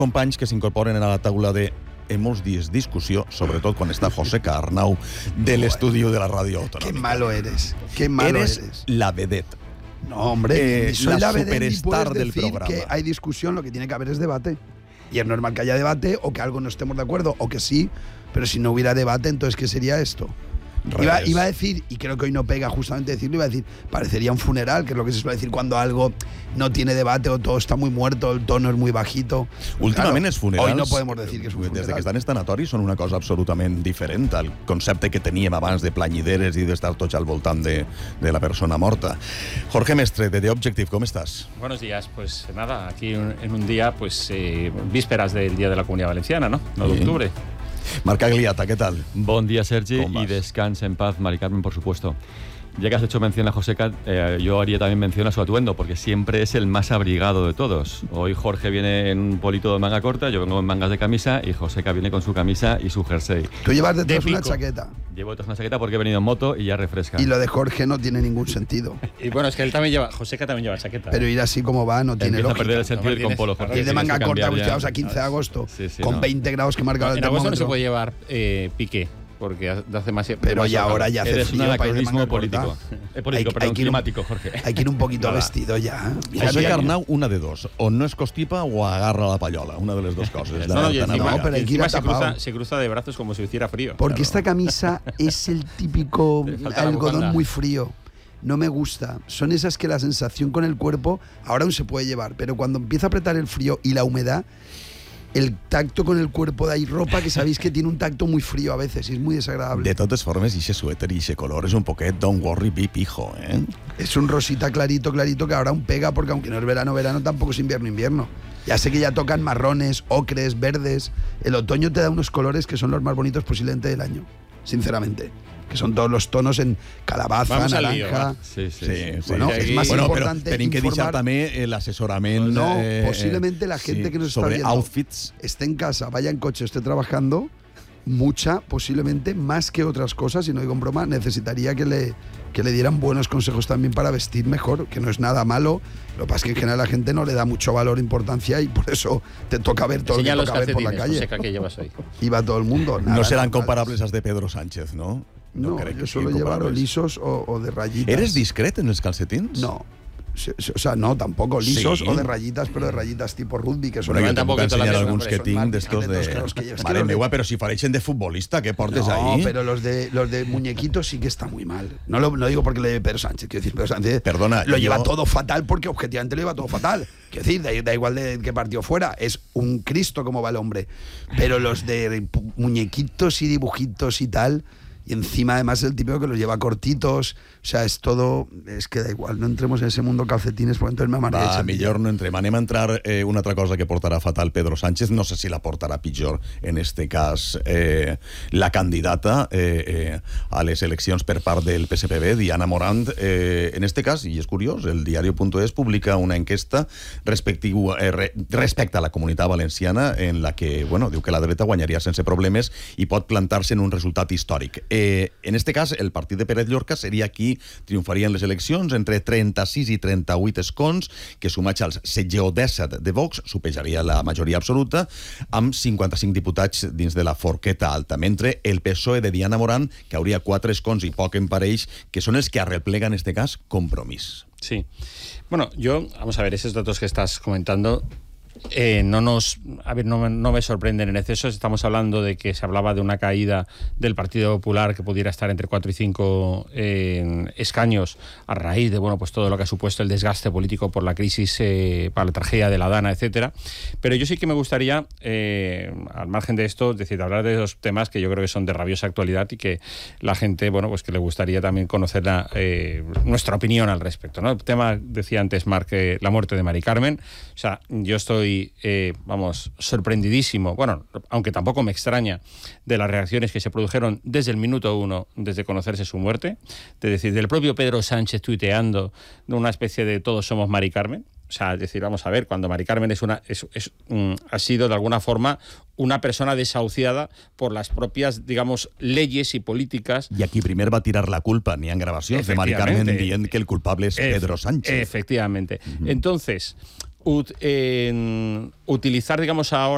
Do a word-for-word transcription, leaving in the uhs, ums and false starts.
companys que s'incorporen a la taula de en molts dies discussió, sobretot quan està Joseca Arnau de l'estudi de la ràdio autonòmica. Qué malo eres, qué malo eres. Eres la vedette. No, hombre, Eh, ni soy la la vedette, ni superstar puedes del decir programa. que hay discusión, lo que tiene que haber es debate. Y es normal que haya debate, o que algo no estemos de acuerdo, o que sí, pero si no hubiera debate, entonces ¿qué sería esto? Iba, iba a decir, y creo que hoy no pega justamente decirlo, iba a decir, parecería un funeral, que es lo que se suele decir cuando algo no tiene debate o todo está muy muerto, el tono es muy bajito. Últimament Claro, els funerals, hoy no podemos decir que es un funeral. des de que estan en tanatoris, són una cosa absolutament diferent al concepte que teníem abans de planyideres i d'estar tots al voltant de, de la persona morta. Jorge Mestre, de The Objective, ¿cómo estás? Buenos días, pues nada, aquí en un día, pues eh, vísperas del Día de la Comunidad Valenciana, ¿no? No de Sí. octubre. Marc Agliata, ¿qué tal? Buen día, Sergi, ¿Cómo y vas? descansa en paz, Mari Carmen, por supuesto. Ya que has hecho mención a Joseca, eh, yo haría también mención a su atuendo, porque siempre es el más abrigado de todos. Hoy Jorge viene en un polito de manga corta, yo vengo en mangas de camisa, y Joseca viene con su camisa y su jersey. Tú llevas detrás De una pico. chaqueta, Llevo detrás una chaqueta porque he venido en moto y ya refresca. y lo de Jorge no tiene ningún sentido. Y bueno, es que él también lleva, Joseca también lleva chaqueta. Pero ir así como va no tiene Empieza a lógica. perder el sentido No, ir con tienes- polo, Jorge. Ir de Tienes manga que corta, cambiar ya. estamos a quince de agosto, Sí, sí, con no. veinte grados que marca el En agosto no se termómetro. puede llevar eh, piqué, porque hace demasiado. Pero ya demasiado ahora calor. ya hace Eres un frío para ir de anacronismo manga político. corta. Eh, político, Hay- perdón, hay que ir un- climático, Jorge. Hay que ir un poquito Nada. vestido ya. Mira, Joseca mira, Arnau, una de dos. O no es constipa o agarra la pallola. Una de las dos cosas. No, no, y La- la- encima, No, pero hay que ir encima se, atapado. cruza, se cruza de brazos como si hiciera frío. Porque Claro. esta camisa es el típico Le falta la algodón bufanda. muy frío. No me gusta. Son esas que la sensación con el cuerpo ahora aún se puede llevar, pero cuando empieza a apretar el frío y la humedad, el tacto con el cuerpo de ahí ropa que sabéis que tiene un tacto muy frío a veces y es muy desagradable. De totes formes, ixe suéter i ixe color és un poquet don't worry, be pijo, eh? Es un rosita clarito, clarito que ahora aún pega porque aunque no es verano, verano tampoco es invierno, invierno. Ya sé que ya tocan marrones, ocres, verdes. El otoño te da unos colores que son los más bonitos posiblemente del año, sinceramente. Que son todos los tonos en calabaza, Vamos al lío, naranja. va. Sí, sí. Sí, sí. Bueno, Sí, es más bueno, però importante tenim que deixar informar. també l'assessorament... No, eh, posiblemente la gente sí, que nos está sobre viendo outfits. esté en casa, vaya en coche, esté trabajando, mucha, posiblemente, más que otras cosas, y no digo en broma, necesitaría que le, que le dieran buenos consejos también para vestir mejor, que no es nada malo. Lo que pasa es que en general la gente no le da mucho valor e importancia y por eso te toca ver todo lo Enseña que los toca ver por la calcetines, calle. Joseca, que llevas hoy. Y va todo el mundo. Nada, No serán normales. comparables als de Pedro Sánchez, no? No, crec yo que suelo siguin llevar o comparables. lisos o, o de rayitas. Eres discret en els calcetins? No. Sí, sí, O sea, no, tampoco lisos Sí. o de rayitas, pero de rayitas tipo rugby, que son Bueno, jo Levanta un te puc poquito la ensenyar pierna, alguns hombre, que son tinc más d'estos de... discretos que los que llevas. Es que Mare los de- meua, però si fareixen de futbolista, què portes No, ahí? pero los de los de muñequitos sí que está muy mal. No lo no digo porque le de Pedro Sánchez, quiero decir, Pedro Sánchez Perdona, lo yo- lleva todo fatal porque objetivamente lo lleva todo fatal. Quiero decir, da, da igual de qué partido fuera, es un Cristo como va el hombre. Pero los de pu- muñequitos y dibujitos y tal, y encima además el típico que los lleva cortitos, o sea, es todo, es que da igual, no entremos en ese mundo calcetines porque entonces me amaré. Va, millor no entrem. Anem a entrar eh, una altra cosa que portarà fatal Pedro Sánchez, no sé si la portarà pitjor en este cas eh, la candidata eh, eh, a les eleccions per part del P S P B, Diana Morant. Eh, en este cas, i és curiós, el diario.es publica una enquesta respectiu, eh, re, respecte a la comunitat valenciana en la que, bueno, diu que la dreta guanyaria sense problemes i pot plantar-se en un resultat històric. Eh, en este cas, el partit de Pérez Llorca seria qui triomfaria en les eleccions, entre trenta-sis i trenta-vuit escons, que sumats als setze o disset de Vox, supejaria la majoria absoluta, amb cinquanta-cinc diputats dins de la forqueta alta, mentre el P S O E de Diana Morant, que hauria quatre escons i poc en parells, que són els que arreplega en este cas Compromís. Sí. Bueno, yo, vamos a ver, esos datos que estás comentando, eh, no nos, a ver, no, me- no me sorprenden en exceso. Estamos hablando de que se hablaba de una caída del Partido Popular que pudiera estar entre cuatro y cinco eh, escaños a raíz de, bueno, pues todo lo que ha supuesto el desgaste político por la crisis, eh, para la tragedia de la Dana, etcétera. Pero yo sí que me gustaría, eh, al margen de esto, es decir, hablar de dos temas que yo creo que son de rabiosa actualidad y que la gente, bueno, pues que le gustaría también conocer la, eh, nuestra opinión al respecto, ¿no? El tema, decía antes Marc, eh, la muerte de Mari Carmen. O sea, yo estoy, eh, vamos, sorprendidísimo, bueno, aunque tampoco me extraña, de las reacciones que se produjeron desde el minuto uno, desde conocerse su muerte, es decir, del propio Pedro Sánchez tuiteando de una especie de todos somos Mari Carmen. O sea, es decir, vamos a ver, cuando Mari Carmen es una, es, es, mm, ha sido de alguna forma una persona desahuciada por las propias, digamos, leyes y políticas. I aquí primer va tirar la culpa, n'hi ha gravacions de Mari Carmen dient que el culpable és Pedro Sánchez. Efectivamente. Uh-huh. Entonces, ut, eh, utilizar, digamos, ahora